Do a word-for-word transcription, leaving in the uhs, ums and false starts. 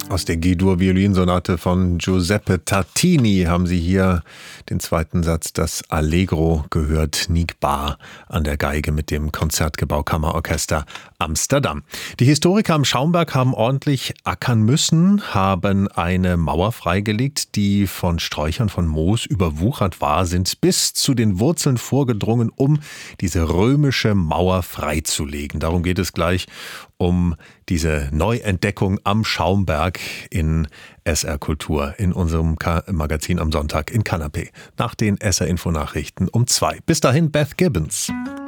Aus der G-Dur-Violinsonate von Giuseppe Tartini haben Sie hier den zweiten Satz, das Allegro, gehört. Nick Barr an der Geige mit dem Konzertgebaukammerorchester Amsterdam. Die Historiker am Schaumberg haben ordentlich ackern müssen, haben eine Mauer freigelegt, die von Sträuchern von Moos überwuchert war, sind bis zu den Wurzeln vorgedrungen, um diese römische Mauer freizulegen. Darum geht es gleich, um diese Neuentdeckung am Schaumberg in S R Kultur, in unserem Magazin am Sonntag in Kanapé. Nach den S R Info Nachrichten um zwei. Bis dahin Beth Gibbons.